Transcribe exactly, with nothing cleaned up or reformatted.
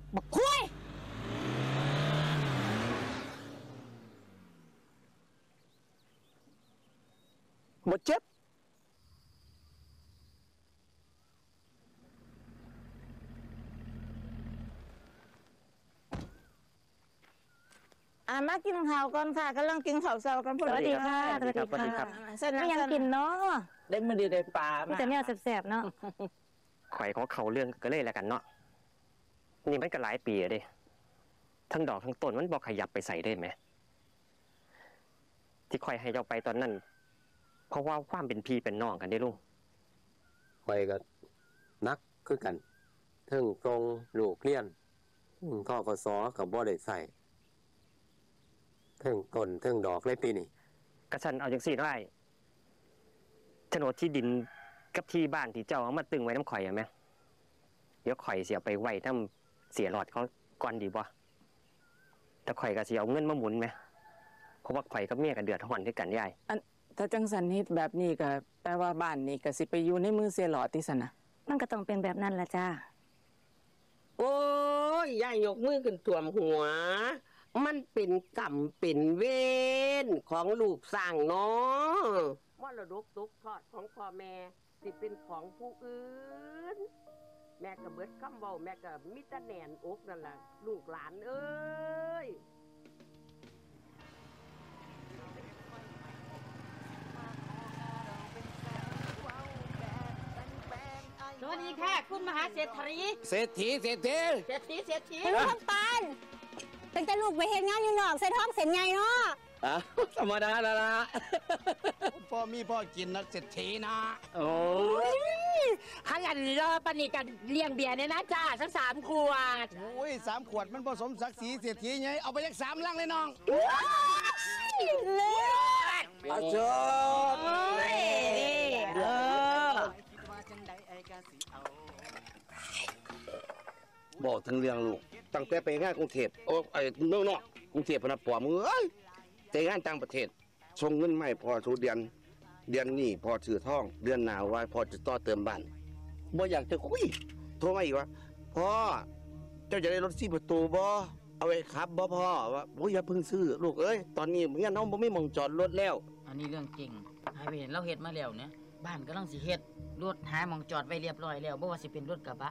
บักคุยบ่เจ็บอ่ามากินข้าวก่อนค่ะกำลังกินข้าวเช้ากันสวัสดีค่ะสวัสดีค่ะไม่ยังกินเนาะได้มื้อเดียวได้ปลามีแต่แนวแซ่บๆเนาะข่อยของเขาเรื่องก็เลยแล้วกันเนาะนี่มันก็หลายปีอะเด้ทั้งดอกทั้งต้นมันบอกขยับไปใส่ได้ไหมที่ข่อยให้เจ้าไปตอนนั้นเพราะว่าความเป็นพี่เป็นน้องกันได้ลุงไปก็นักคือกันเทิงตรงลูกเรียนทกสกับบ่ได้ใส่เทิงต้นเทิงดอกเลยปีนี้กระชันเอาจังสี่ได้โฉนดที่ดินกับที่บ้านที่เจ้าเอามาตึงไว้น้ำข่อยอะไหมเดี๋ยวข่อยเสียไปไว้น้ำเสียหลอดเขาก่อนดีบ่แต่ข่อยก็เสียเอาเงินมาหมุนไหมเพราะว่าข่อยกับเมียกันเดือดร้อนด้วยกันยายอันถ้าจังสันนิดแบบนี้ก็แปลว่าบ้านนี้ก็สิไปอยู่ในมือเสียหลอดติสนะมันก็ต้องเป็นแบบนั้นแหละจ้าโอ้ยย่ายกมือขึ้นท่วมหัว มันเป็นกรรมเป็นเวรของลูกสร้างเนาะมรดกตกทอดของพ่อแม่สิเป็นของผู้อื่น แม่ก็เบิดคำเว้าแม่ก็มิตรแหนนอกนั่นล่ะลูกหลานเอ้ยสวัสดีค่ะคุณมหาเศรษฐีเศรษฐีเศรษฐีเศรษฐีเศรษฐีเป็นลูกทำปานตั้งแต่ลูกไปเฮ็ดงานอยู่นอกใส่ท้องเส้นใหญ่เนาะอ่ะธรรมดาละละพ่อมีพ่อกินนักเศรษฐีนะโอ้ยขยันรอปนิกันเลี้ยงเบียร์เนี่ยนะจ้าสักสามขวดโอ้ยสามขวดมันผสมศักดิ์ศรีเศรษฐีไงเอาไปยักสามลังเลยน้องเลือดอาจารย์เออบอกทั้งเรื่องลูกตั้งแต่ไปงานกรุงเทพโอ้ไอ้เมืองนอกกรุงเทพพนักปอมือเอ้ยแต่งานต่างประเทศส่งเงินไม่พอทุกเดือนเดือนนี้พอถือท่องเดือนหนาวไว้พอจะต่อเติมบ้านบ่อยากจะคุยโทรมาอีกว่าพ่อเจ้าจะได้รถสี่ประตูบ่เอาไว้ขับบ่พ่อว่าโอ้ยอย่าเพิ่งซื้อลูกเอ้ยตอนนี้เงี้ยน้องบ่มีหมองจอดรถแล้วอันนี้เรื่องจริงให้ไปเห็นเราเฮ็ดมาแล้วเนี่ยบ้านกำลังสิเฮ็ดรถหาหมองจอดไว้เรียบร้อยแล้วบ่ว่าสิเป็นรถกระบะ